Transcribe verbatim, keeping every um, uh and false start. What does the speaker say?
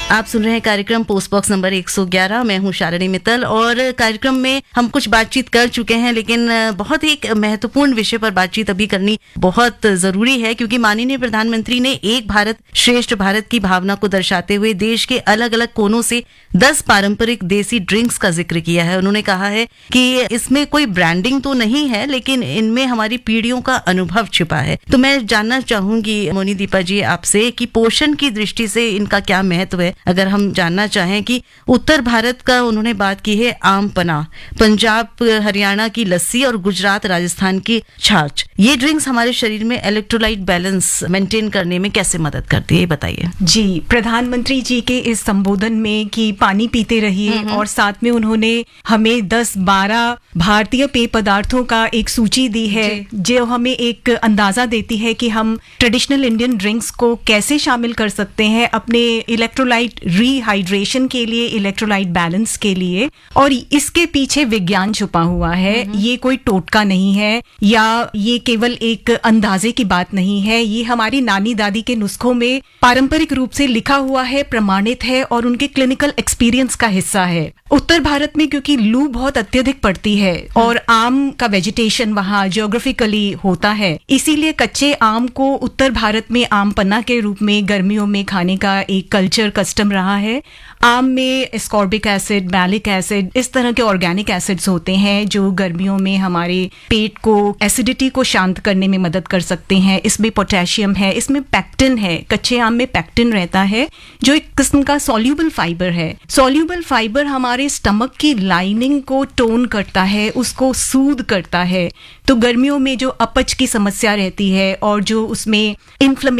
आप सुन रहे हैं कार्यक्रम पोस्ट बॉक्स नंबर एक सौ ग्यारह। मैं हूं शालिनी मित्तल और कार्यक्रम में हम कुछ बातचीत कर चुके हैं, लेकिन बहुत ही एक महत्वपूर्ण विषय पर बातचीत अभी करनी बहुत जरूरी है, क्योंकि माननीय प्रधानमंत्री ने एक भारत श्रेष्ठ भारत की भावना को दर्शाते हुए देश के अलग अलग कोनों से दस पारंपरिक देसी ड्रिंक्स का जिक्र किया है। उन्होंने कहा है कि इसमें कोई ब्रांडिंग तो नहीं है, लेकिन इनमें हमारी पीढ़ियों का अनुभव छिपा है। तो मैं जानना चाहूंगी मोनी दीपा जी आपसे कि पोषण की दृष्टि से इनका क्या महत्व है। अगर हम जानना चाहें कि उत्तर भारत का उन्होंने बात की है आम पन्ना, पंजाब हरियाणा की लस्सी और गुजरात राजस्थान की छाछ, ये ड्रिंक्स हमारे शरीर में इलेक्ट्रोलाइट बैलेंस मेंटेन करने में कैसे मदद करती है, बताइए। जी, प्रधानमंत्री जी के इस संबोधन में कि पानी पीते रहिए और साथ में उन्होंने हमें दस बारह भारतीय पेय पदार्थों का एक सूची दी है, जो हमें एक अंदाजा देती है कि हम ट्रेडिशनल इंडियन ड्रिंक्स को कैसे शामिल कर सकते हैं अपने इलेक्ट्रोलाइट रिहाइड्रेशन के लिए, इलेक्ट्रोलाइट बैलेंस के लिए। और इसके पीछे विज्ञान छुपा हुआ है। ये कोई टोटका नहीं है या ये केवल एक अंदाजे की बात नहीं है। ये हमारी नानी दादी के नुस्खों में पारंपरिक रूप से लिखा हुआ है, प्रमाणित है और उनके क्लिनिकल एक्सपीरियंस का हिस्सा है। उत्तर भारत में क्योंकि लू बहुत अत्यधिक पड़ती है और आम का वेजिटेशन वहाँ जियोग्राफिकली होता है, इसीलिए कच्चे आम को उत्तर भारत में आम पन्ना के रूप में गर्मियों में खाने का एक कल्चर कस्टम रहा है। आम में एस्कॉर्बिक एसिड, मैलिक एसिड, इस तरह के ऑर्गेनिक एसिड्स होते हैं जो गर्मियों में हमारे पेट को, एसिडिटी को शांत करने में मदद कर सकते हैं। इसमें पोटेशियम है, इसमें पैक्टिन है। कच्चे आम में पैक्टिन रहता है जो एक किस्म का सॉल्यूबल फाइबर है। सॉल्यूबल फाइबर हमारे स्टमक की लाइनिंग को टोन करता है, उसको सूद करता है। तो गर्मियों में जो अपच की समस्या रहती है और जो उसमें इन्फ्लेमेशन